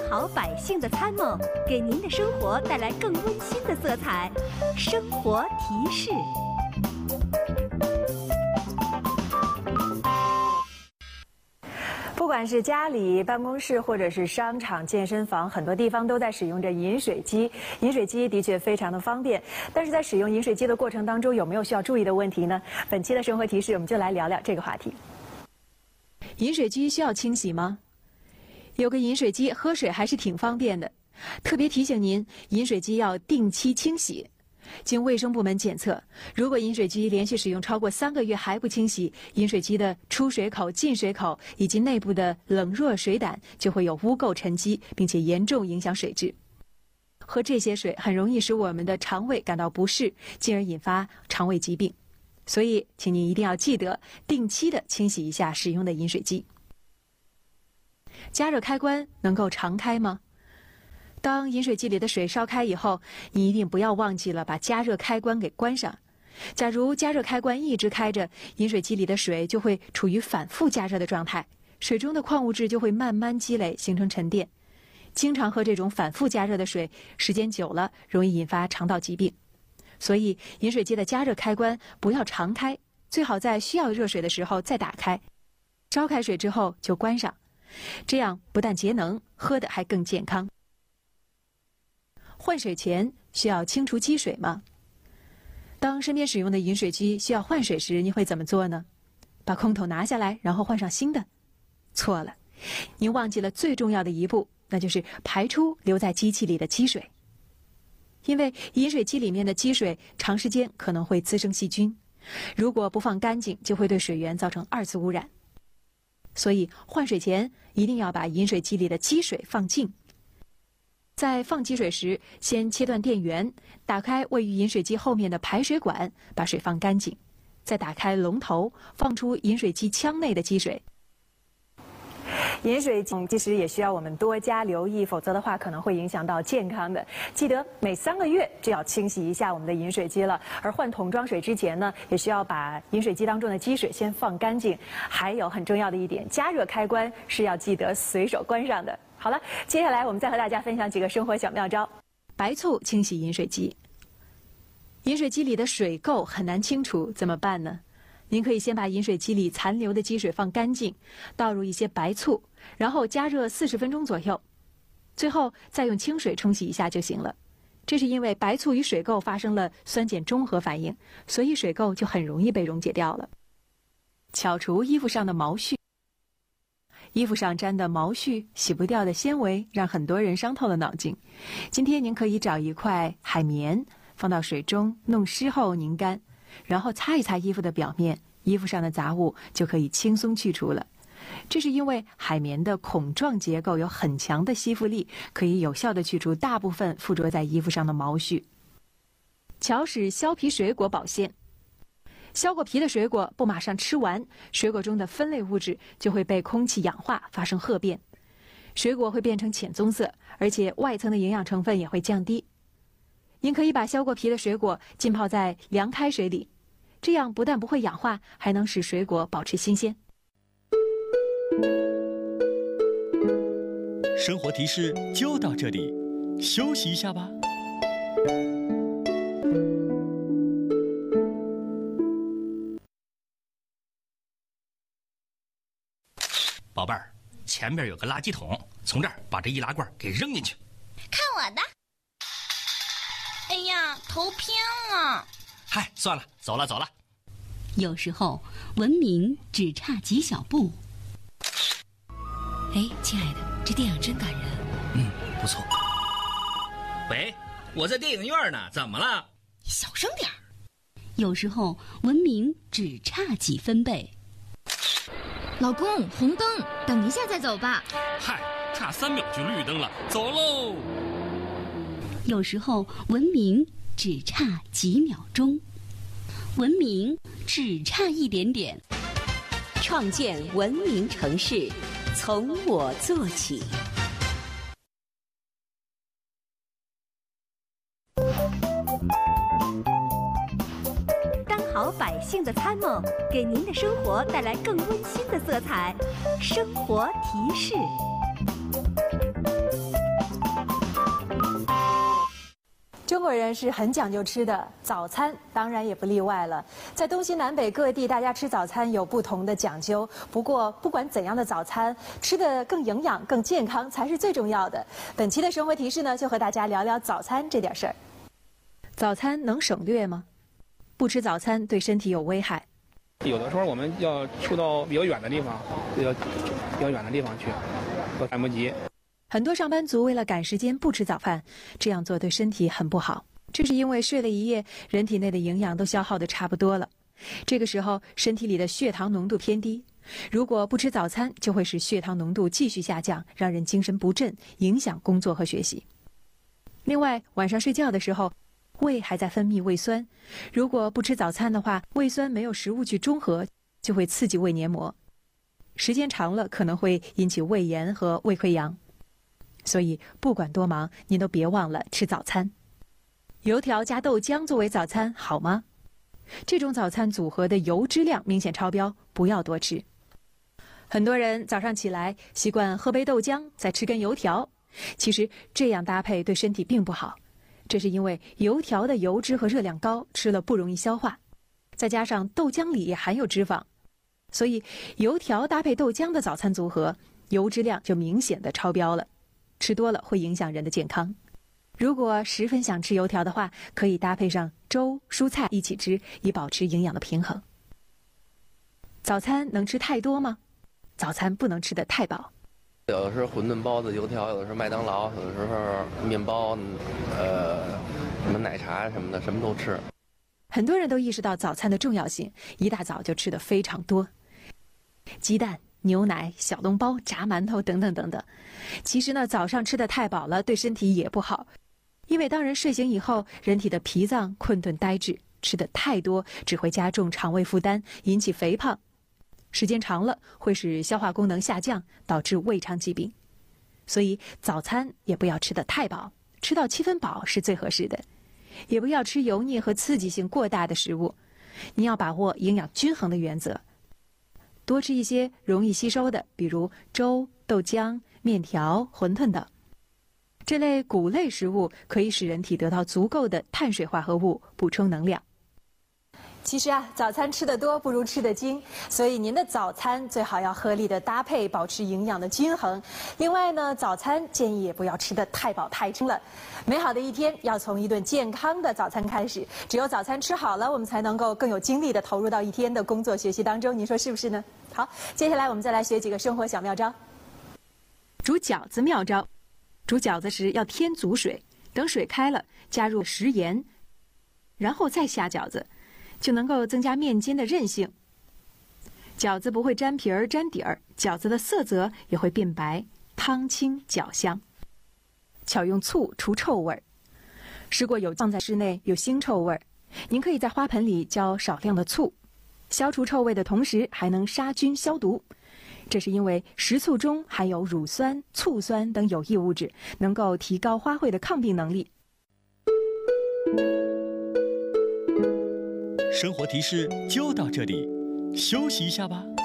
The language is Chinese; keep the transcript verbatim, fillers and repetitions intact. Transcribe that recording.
好百姓的参谋，给您的生活带来更温馨的色彩。生活提示。 不管是家里、办公室，或者是商场、健身房，很多地方都在使用着饮水机。饮水机的确非常的方便，但是在使用饮水机的过程当中，有没有需要注意的问题呢？本期的生活提示，我们就来聊聊这个话题。 饮水机需要清洗吗？有个饮水机，喝水还是挺方便的。特别提醒您，饮水机要定期清洗。经卫生部门检测，如果饮水机连续使用超过三个月还不清洗，饮水机的出水口、进水口以及内部的冷热水胆就会有污垢沉积，并且严重影响水质。喝这些水很容易使我们的肠胃感到不适，进而引发肠胃疾病。所以，请您一定要记得定期的清洗一下使用的饮水机。加热开关能够常开吗？当饮水机里的水烧开以后，你一定不要忘记了把加热开关给关上。假如加热开关一直开着，饮水机里的水就会处于反复加热的状态，水中的矿物质就会慢慢积累，形成沉淀。经常喝这种反复加热的水，时间久了容易引发肠道疾病。所以，饮水机的加热开关不要常开，最好在需要热水的时候再打开，烧开水之后就关上。这样不但节能，喝的还更健康。换水前需要清除积水吗？当身边使用的饮水机需要换水时，你会怎么做呢？把空桶拿下来，然后换上新的？错了，您忘记了最重要的一步，那就是排出留在机器里的积水。因为饮水机里面的积水长时间可能会滋生细菌，如果不放干净，就会对水源造成二次污染。所以换水前一定要把饮水机里的积水放净。在放积水时，先切断电源，打开位于饮水机后面的排水管，把水放干净，再打开龙头，放出饮水机腔内的积水。 饮水机其实也需要我们多加留意，否则的话可能会影响到健康的。记得每三个月就要清洗一下我们的饮水机了。而换桶装水之前呢，也需要把饮水机当中的积水先放干净。还有很重要的一点，加热开关是要记得随手关上的。好了，接下来我们再和大家分享几个生活小妙招。 白醋清洗饮水机。饮水机里的水垢很难清除，怎么办呢？您可以先把饮水机里残留的积水放干净，倒入一些白醋，然后加热四十分钟左右，最后再用清水冲洗一下就行了。这是因为白醋与水垢发生了酸碱中和反应，所以水垢就很容易被溶解掉了。巧除衣服上的毛絮。衣服上沾的毛絮、洗不掉的纤维，让很多人伤透了脑筋。今天您可以找一块海绵，放到水中弄湿后拧干，然后擦一擦衣服的表面，衣服上的杂物就可以轻松去除了。这是因为海绵的孔状结构有很强的吸附力，可以有效地去除大部分附着在衣服上的毛絮。巧使削皮水果保鲜。削过皮的水果不马上吃完，水果中的酚类物质就会被空气氧化，发生褐变，水果会变成浅棕色，而且外层的营养成分也会降低。您可以把削过皮的水果浸泡在凉开水里，这样不但不会氧化，还能使水果保持新鲜。 生活提示就到这里，休息一下吧。宝贝儿，前面有个垃圾桶，从这儿把这易拉罐给扔进去。 看我的！哎呀，头偏了。 嗨，算了，走了走了。 有时候文明只差几小步。哎，亲爱的，这电影真感人。 嗯，不错。喂，我在电影院呢，怎么了？ 小声点儿。 有时候文明只差几分贝。 老公，红灯，等一下再走吧。 嗨，差三秒就绿灯了，走喽。 有时候文明只差几秒钟，文明只差一点点。 创建文明城市，从我做起。 好百姓的参谋，给您的生活带来更温馨的色彩。生活提示。 国人是很讲究吃的，早餐当然也不例外了。在东西南北各地，大家吃早餐有不同的讲究。不过，不管怎样的早餐，吃的更营养、更健康才是最重要的。本期的生活提示呢，就和大家聊聊早餐这点事儿。 早餐能省略吗？不吃早餐对身体有危害。 有的时候我们要出到比较远的地方，要比较远的地方去，都来不及。 很多上班族为了赶时间不吃早饭，这样做对身体很不好。这是因为睡了一夜，人体内的营养都消耗得差不多了。这个时候，身体里的血糖浓度偏低，如果不吃早餐，就会使血糖浓度继续下降，让人精神不振，影响工作和学习。另外，晚上睡觉的时候，胃还在分泌胃酸，如果不吃早餐的话，胃酸没有食物去中和，就会刺激胃黏膜，时间长了可能会引起胃炎和胃溃疡。所以不管多忙，您都别忘了吃早餐。油条加豆浆作为早餐好吗？这种早餐组合的油脂量明显超标，不要多吃。很多人早上起来习惯喝杯豆浆，再吃根油条，其实这样搭配对身体并不好。这是因为油条的油脂和热量高，吃了不容易消化，再加上豆浆里也含有脂肪，所以油条搭配豆浆的早餐组合，油脂量就明显的超标了。吃多了会影响人的健康。如果十分想吃油条的话，可以搭配上粥、蔬菜一起吃，以保持营养的平衡。早餐能吃太多吗？早餐不能吃得太饱。 有的是馄饨、包子、油条，有的是麦当劳，有的时候面包，呃，什么奶茶什么的，什么都吃。 很多人都意识到早餐的重要性，一大早就吃得非常多，鸡蛋、牛奶、小笼包、炸馒头等等等等。其实呢，早上吃得太饱了，对身体也不好。因为当人睡醒以后，人体的脾脏困顿呆滞，吃得太多只会加重肠胃负担，引起肥胖。时间长了，会使消化功能下降，导致胃肠疾病。所以早餐也不要吃得太饱，吃到七分饱是最合适的。也不要吃油腻和刺激性过大的食物。你要把握营养均衡的原则。多吃一些容易吸收的，比如粥、豆浆、面条、馄饨等。这类谷类食物可以使人体得到足够的碳水化合物，补充能量。 其实啊，早餐吃得多不如吃得精，所以您的早餐最好要合理的搭配，保持营养的均衡。另外呢，早餐建议也不要吃得太饱太撑了。美好的一天要从一顿健康的早餐开始，只有早餐吃好了，我们才能够更有精力的投入到一天的工作学习当中。您说是不是呢？好，接下来我们再来学几个生活小妙招。 煮饺子妙招：煮饺子时要添足水，等水开了，加入食盐，然后再下饺子，就能够增加面筋的韧性。饺子不会粘皮儿粘底儿，饺子的色泽也会变白，汤清饺香。巧用醋除臭味儿。如果有放在室内有腥臭味儿，您可以在花盆里浇少量的醋，消除臭味的同时还能杀菌消毒。这是因为食醋中含有乳酸、醋酸等有益物质，能够提高花卉的抗病能力。 生活提示就到这里，休息一下吧。